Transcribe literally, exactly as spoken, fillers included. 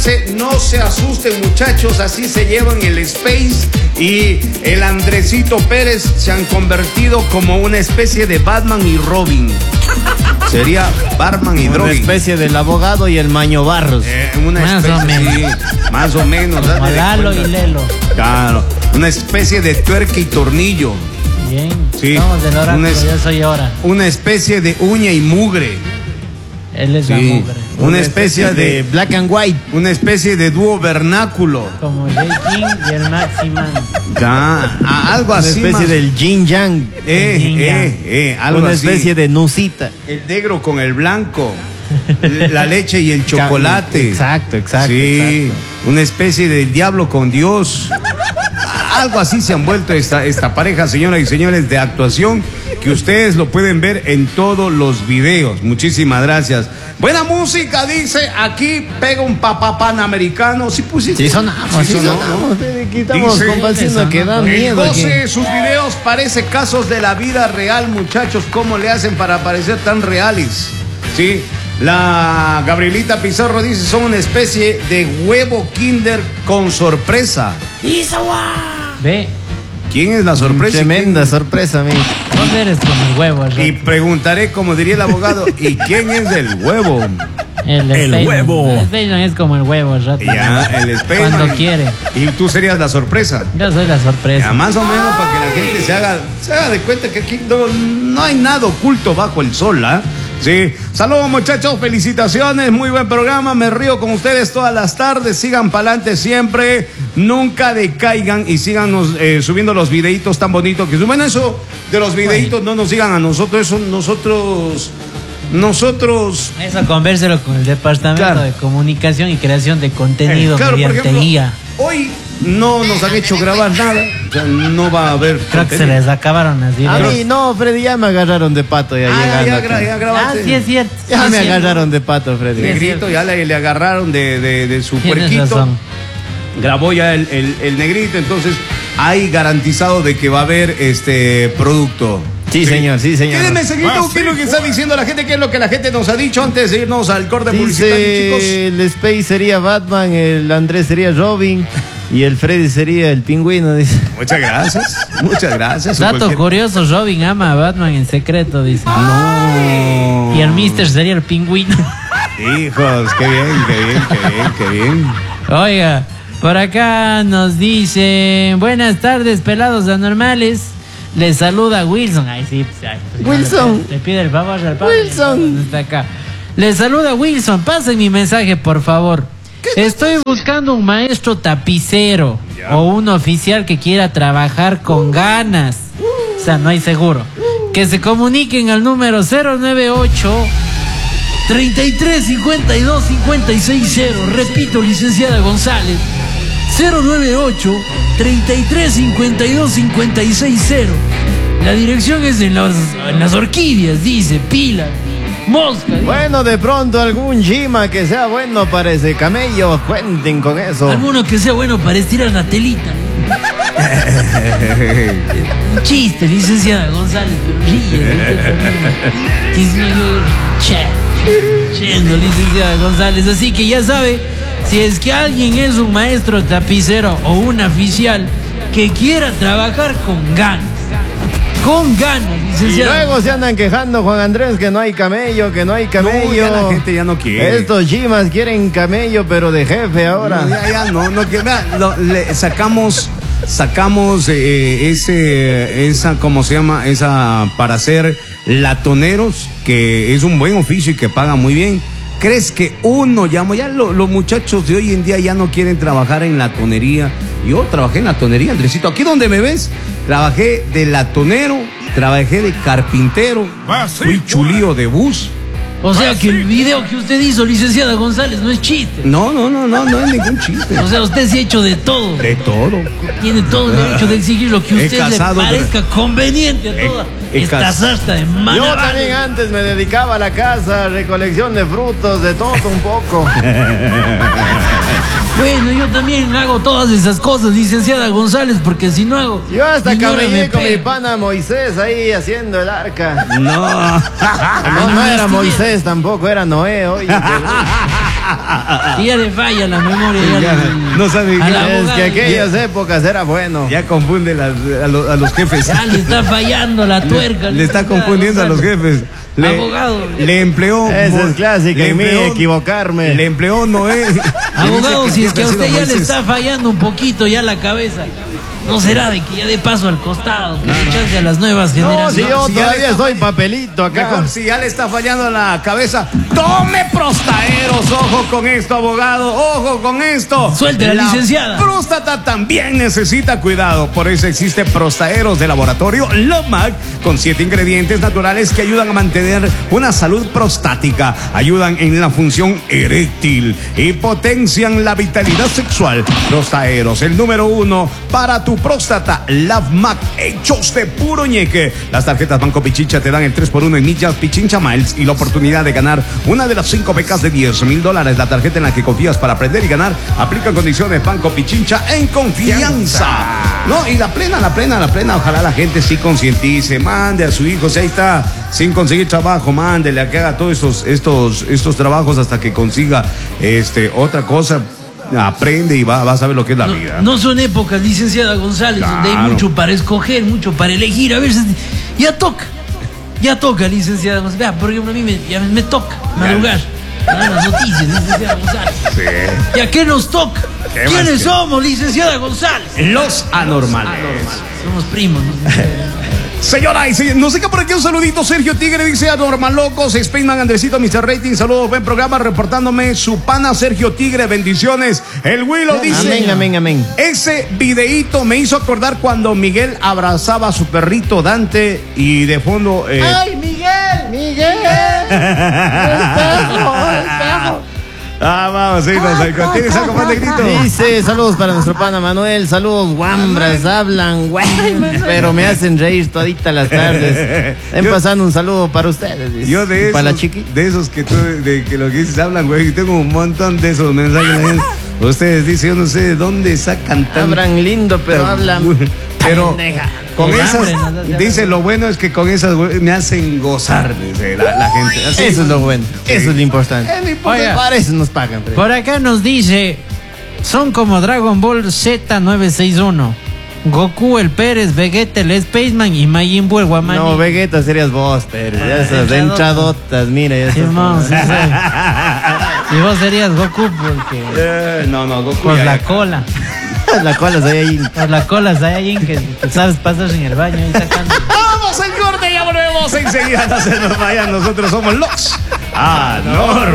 dice, no se asusten muchachos, así se llevan el Space y el Andresito Pérez se han convertido como una especie de Batman y Robin. Sería Batman y Robin. Una especie del abogado y el Maño Barros. Eh, una Más especie, o menos. sí, más o menos. Como Lalo y Lelo. Claro, una especie de tuerca y tornillo. Bien, Sí. somos del oráculo, Una es- yo soy ahora. Una especie de uña y mugre. Él es la Sí. mugre. Una especie de Black and White. una especie de dúo vernáculo. Como Jay King y el Maximan. Ya, a- algo Una así. especie más- del Yin Yang. Eh, Yin Yang. eh, eh, algo Una así. especie de Nusita. El negro con el blanco. La leche y el chocolate. Exacto, exacto. Sí, exacto. una especie de diablo con Dios. Algo así se han vuelto esta, esta pareja, señoras y señores, de actuación, que ustedes lo pueden ver en todos los videos. Muchísimas gracias. Buena música, dice, aquí pega un papá panamericano. Sí pusiste. Sí sonamos, sí sonó, sonamos. Aquí estamos Dice- compartiendo que da El miedo. aquí. doce, sus videos parece casos de la vida real, muchachos. ¿Cómo le hacen para parecer tan reales? Sí. La Gabrielita Pizarro dice, son una especie de huevo Kinder con sorpresa. Ve, ¿Quién es la sorpresa? Tremenda sorpresa, mi. vos eres como el huevo, Rato. Y preguntaré, como diría el abogado, ¿y quién es el huevo? El, el Spaceman. huevo. El Spaceman es como el huevo, Rato. Ya, el Spaceman. Cuando quiere. Y tú serías la sorpresa. Yo soy la sorpresa. Ya, más o menos para que la gente se haga, se haga de cuenta que aquí no, no hay nada oculto bajo el sol, ¿ah? Sí. Saludos, muchachos, felicitaciones, muy buen programa, me río con ustedes todas las tardes, sigan para adelante siempre, nunca decaigan y síganos eh, subiendo los videitos tan bonitos que suben. Eso de los videitos no nos sigan a nosotros, eso nosotros, nosotros... Eso convérselo con el Departamento Claro. de Comunicación y Creación de Contenido Eh, claro, por mediante ejemplo, I A. hoy no nos han hecho grabar nada, o sea, no va a haber... Creo que se contenido. les acabaron las A ideas. mí no, Freddy, ya me agarraron de pato ya Ah, llegando. ya, aquí. gra- ya Ah, grabaste. sí es cierto. Ya Sí, me es cierto. agarraron de pato, Freddy. Sí, es Negrito, ya le, le agarraron de, de, de su Tienes puerquito. razón. Grabó ya el, el, el negrito, entonces hay garantizado de que va a haber este producto. Sí, señor, sí, señor. ¿Qué mensajito? ¿Qué es lo que está diciendo la gente? ¿Qué es lo que la gente nos ha dicho antes de irnos al corte publicitario, chicos? Dice, el Space sería Batman, el Andrés sería Robin y el Freddy sería el pingüino, dice. Muchas gracias, muchas gracias. Dato Cualquier- curioso, Robin ama a Batman en secreto, dice. No. Y el Mister sería el pingüino. Hijos, qué bien, qué bien, qué bien, qué bien. Oiga, por acá nos dicen, buenas tardes, pelados anormales. Les saluda Wilson. Ay, sí, pues, ay, pues, Wilson. Le, le pide el favor al Pablo. Wilson. No está acá. Les saluda Wilson. Pasen mi mensaje, por favor. Estoy buscando un maestro tapicero Ya. o un oficial que quiera trabajar con ganas. O sea, no hay seguro. Que se comuniquen al número cero nueve ocho, treinta y tres, cincuenta y dos, cincuenta y seis cero. Repito, licenciada González. cero nueve ocho, treinta y tres, cincuenta y dos, cincuenta y seis cero. La dirección es en, los, en las orquídeas, dice, pila, mosca. dice. Bueno, de pronto algún Jima que sea bueno para ese camello, cuenten con eso. Alguno que sea bueno para estirar la telita. Un chiste, licenciada González, pero ríe. Chendo, licenciada González. Así que ya sabe, si es que alguien es un maestro tapicero o un oficial que quiera trabajar con ganas, con ganas, Y licenciada. luego se andan quejando, Juan Andrés, que no hay camello, que no hay camello. No, ya la gente ya no quiere. Estos Jimas quieren camello, pero de jefe ahora. No, ya, ya, no, no, que vea, lo- le sacamos, sacamos eh, ese, esa, ¿cómo se llama? Esa para hacer latoneros, que es un buen oficio y que paga muy bien. ¿Crees que uno llamo? Ya lo- los muchachos de hoy en día ya no quieren trabajar en latonería. Yo trabajé en latonería, Andresito. Aquí donde me ves, trabajé de latonero, trabajé de carpintero, fui chulío de bus. O sea que el video que usted hizo, licenciada González, no es chiste. No, no, no, no, no es ningún chiste. O sea, usted se ha hecho de todo. De todo. Tiene todo el derecho de exigir lo que He usted le casado, parezca conveniente a He- toda he esta cas- sarta de Yo manabales. también antes me dedicaba a la casa, recolección de frutos, de todo un poco. Bueno, yo también hago todas esas cosas, licenciada González, porque si no hago... Yo hasta mi nuera camellé me con mi pega. pana Moisés ahí haciendo el arca. No. No, no era Moisés tampoco, era Noé, oye. pero- Y ya le falla la memoria. Ya Ya, le- no sabe. al ya- Es abogado. que aquellas épocas era bueno. Ya confunde las- a, los, a los jefes. Ya le está fallando la tuerca. Le está confundiendo a los jefes. Le, Abogado. Le empleó. Esa es clásica le en mí, empleó- equivocarme. Le empleó Noé. Abogado, Dice si es que a siempre ha usted sido ya le Moisés. está fallando un poquito ya la cabeza, ¿no será de que ya de paso al costado, que le chance a las nuevas No, si generaciones? yo si ya todavía le está- soy papelito acá. Mejor si ya le está fallando la cabeza, tome Prostaeros. Ojo con esto, abogado. Ojo con esto. Suelte la licenciada. Próstata también necesita cuidado. Por eso existe Prostaeros de laboratorio Lomac con siete ingredientes naturales que ayudan a mantener una salud prostática, ayudan en la función eréctil y potencian la vitalidad sexual. Prostaeros, el número uno para tu próstata. Lavmac, hechos de puro ñeque. Las tarjetas Banco Pichincha te dan el tres por uno en millas Pichincha Miles y la oportunidad de ganar una de las cinco becas de diez mil dólares. La tarjeta en la que confías para aprender y ganar. Aplica condiciones Banco Pichincha en confianza. No, y la plena, la plena, la plena. Ojalá la gente sí concientice. Mande a su hijo, si ahí está sin conseguir trabajo, mándele a que haga todos estos, estos, estos trabajos hasta que consiga este, otra cosa. Aprende y va, va a saber lo que es la vida. No, no son épocas, licenciada González, donde hay Claro. mucho para escoger, mucho para elegir. A ver, se- ya toca, ya toca, licenciada González. Vea, por ejemplo, a mí me, ya me toca madrugar. Dar las noticias, licenciada González. Sí. ¿Y a qué nos toca? ¿Qué más ¿Quiénes que- somos, licenciada González? Los anormales. Somos primos, ¿no? Señora, y señor, no sé qué por aquí un saludito. Sergio Tigre dice Anormal Locos, Spaceman Andresito, mister Rating, saludos, buen programa, reportándome su pana Sergio Tigre, bendiciones. El Willow dice, Amén, amén, amén. ese videíto me hizo acordar cuando Miguel abrazaba a su perrito Dante y de fondo... eh, Miguel! ¡Miguel! ah, vamos, sí, no sé, ¿tienes algo más de grito? Dice, saludos para nuestro pana Manuel, saludos guambras, hablan güey, pero me hacen reír todita las tardes. Ven Yo- pasando un saludo para ustedes. dice. Yo de Y esos, para la chiqui. de esos que tú, de que lo que dices hablan, güey, tengo un montón de esos mensajes. Ustedes dicen, yo no sé de dónde sacan tanto. Hablan lindo, pero hablan Pero pendeja. con El esas, hambre nos hace dice, lo bueno es que con esas güey, me hacen gozar, dice la, la gente. Así. Eso es lo bueno, eso es lo importante. Es lo importante. Oiga. Para eso nos pagan. pero. Por acá nos dice, son como Dragon Ball Z novecientos sesenta y uno. Goku el Pérez, Vegeta el Spaceman y Majin Buu el Guamani. No, Vegeta serías vos, pero ya esas entradotas. entradotas, mira, ya Simón, estás- sí, sí. Y vos serías Goku porque Eh, no, no, Goku. por ya- la cola, la cola se ahí. por la cola Saiyajin que, que sabes pasar en el baño y sacando. Vamos al corte, ya volvemos enseguida. No se nos vayan, nosotros somos los anormales.